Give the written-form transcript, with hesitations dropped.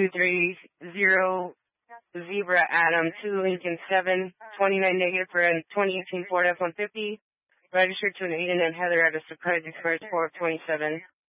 230 Zebra Adam 2 Lincoln 7 29 negative for a 2018 Ford F-150, registered to an Aiden and Heather at a surprise express 4 of 27.